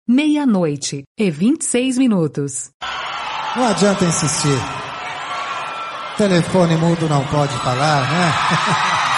meia-noite e 26 minutos. Não adianta insistir. Telefone mudo não pode falar, né?